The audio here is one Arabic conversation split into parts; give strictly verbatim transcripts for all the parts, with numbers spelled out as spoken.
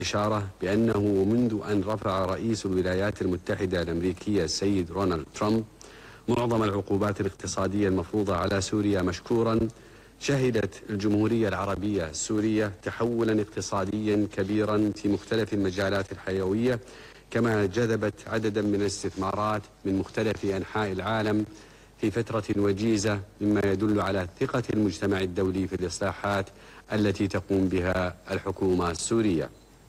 إشارة بأنه منذ أن رفع رئيس الولايات المتحدة الأمريكية السيد رونالد ترامب معظم العقوبات الاقتصادية المفروضة على سوريا مشكورا، شهدت الجمهورية العربية السورية تحولا اقتصاديا كبيرا في مختلف المجالات الحيوية، كما جذبت عددا من الاستثمارات من مختلف أنحاء العالم في فترة وجيزة، مما يدل على ثقة المجتمع الدولي في الإصلاحات التي تقوم بها الحكومة السورية.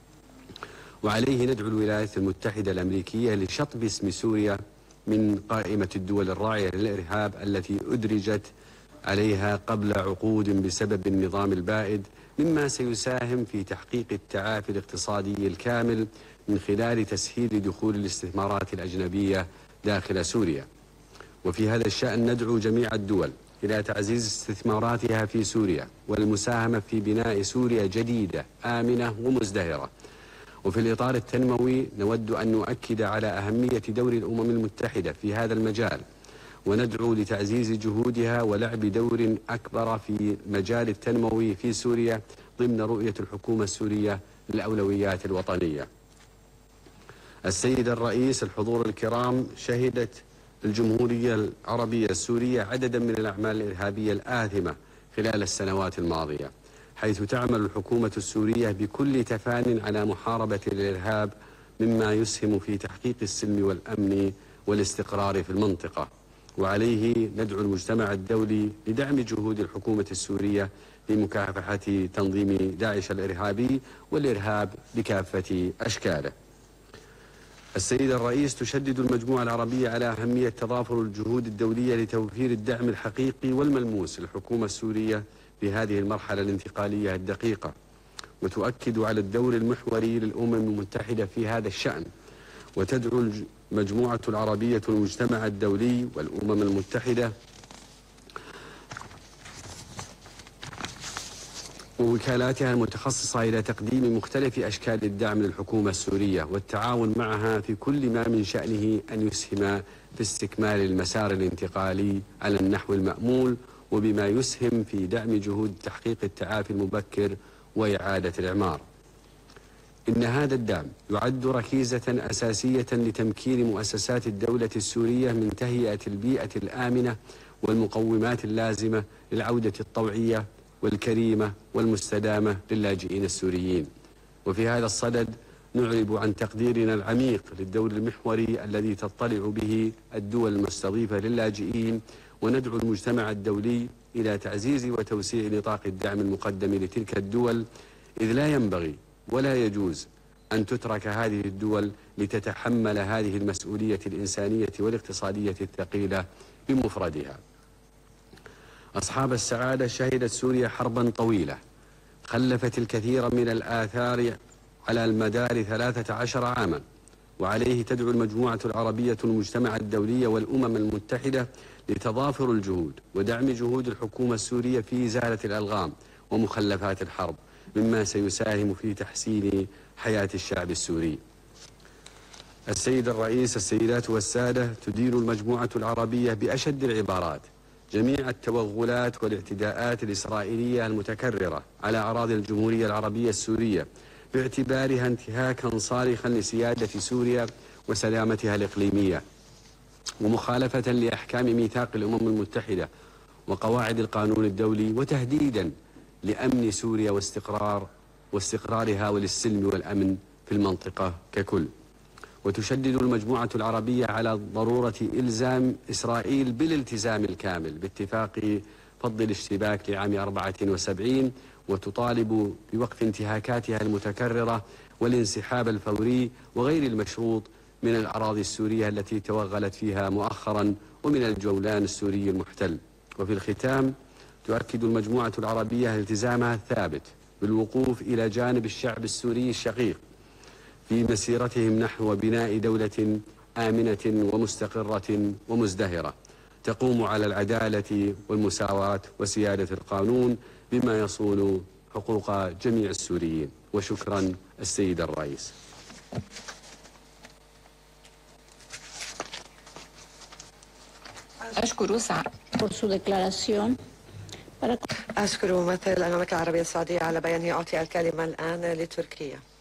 وعليه ندعو الولايات المتحدة الأمريكية لشطب اسم سوريا من قائمة الدول الراعية للإرهاب التي أدرجت عليها قبل عقود بسبب النظام البائد، مما سيساهم في تحقيق التعافي الاقتصادي الكامل من خلال تسهيل دخول الاستثمارات الأجنبية داخل سوريا. وفي هذا الشأن ندعو جميع الدول إلى تعزيز استثماراتها في سوريا والمساهمة في بناء سوريا جديدة آمنة ومزدهرة. وفي الإطار التنموي نود أن نؤكد على أهمية دور الأمم المتحدة في هذا المجال، وندعو لتعزيز جهودها ولعب دور أكبر في مجال التنموي في سوريا ضمن رؤية الحكومة السورية للأولويات الوطنية. السيد الرئيس، الحضور الكرام، شهدت الجمهورية العربية السورية عددا من الأعمال الإرهابية الآثمة خلال السنوات الماضية، حيث تعمل الحكومة السورية بكل تفان على محاربة الإرهاب، مما يسهم في تحقيق السلم والأمن والاستقرار في المنطقة. وعليه ندعو المجتمع الدولي لدعم جهود الحكومة السورية لمكافحة تنظيم داعش الإرهابي والإرهاب بكافة أشكاله. السيد الرئيس، تشدد المجموعة العربية على أهمية تضافر الجهود الدولية لتوفير الدعم الحقيقي والملموس للحكومة السورية في هذه المرحلة الانتقالية الدقيقة، وتؤكد على الدور المحوري للأمم المتحدة في هذا الشأن، وتدعو المجموعة العربية والمجتمع الدولي والأمم المتحدة ووكالاتها المتخصصة إلى تقديم مختلف أشكال الدعم للحكومة السورية والتعاون معها في كل ما من شأنه أن يسهم في استكمال المسار الانتقالي على النحو المأمول، وبما يسهم في دعم جهود تحقيق التعافي المبكر وإعادة الإعمار. إن هذا الدعم يعد ركيزة أساسية لتمكين مؤسسات الدولة السورية من تهيئة البيئة الآمنة والمقومات اللازمة للعودة الطوعية والكريمة والمستدامة للاجئين السوريين. وفي هذا الصدد نعرب عن تقديرنا العميق للدور المحوري الذي تطلع به الدول المستضيفة للاجئين، وندعو المجتمع الدولي إلى تعزيز وتوسيع نطاق الدعم المقدم لتلك الدول، إذ لا ينبغي ولا يجوز أن تترك هذه الدول لتتحمل هذه المسؤولية الإنسانية والاقتصادية الثقيلة بمفردها. أصحاب السعادة، شهدت سوريا حربا طويلة خلفت الكثير من الآثار على المدار ثلاثة عشر عاما، وعليه تدعو المجموعة العربية المجتمع الدولي والأمم المتحدة لتضافر الجهود ودعم جهود الحكومة السورية في إزالة الألغام ومخلفات الحرب، مما سيساهم في تحسين حياة الشعب السوري. السيد الرئيس، السيدات والسادة، تدين المجموعة العربية بأشد العبارات جميع التوغلات والاعتداءات الإسرائيلية المتكررة على أراضي الجمهورية العربية السورية، باعتبارها انتهاكا صارخا لسيادة سوريا وسلامتها الإقليمية، ومخالفة لأحكام ميثاق الأمم المتحدة وقواعد القانون الدولي، وتهديدا لأمن سوريا واستقرار واستقرارها وللسلم والأمن في المنطقة ككل. وتشدد المجموعة العربية على ضرورة إلزام إسرائيل بالالتزام الكامل باتفاق فض الاشتباك لعام أربعة وسبعين، وتطالب بوقف انتهاكاتها المتكررة والانسحاب الفوري وغير المشروط من الأراضي السورية التي توغلت فيها مؤخرا ومن الجولان السوري المحتل. وفي الختام، تؤكد المجموعة العربية التزامها الثابت بالوقوف إلى جانب الشعب السوري الشقيق في مسيرتهم نحو بناء دولة آمنة ومستقرة ومزدهرة تقوم على العدالة والمساواة وسيادة القانون، بما يصون حقوق جميع السوريين. وشكرا السيد الرئيس. أشكر سعد por su declaración. أشكر ممثل المملكة العربية السعودية على بيانه. أعطي الكلمة الآن لتركيا.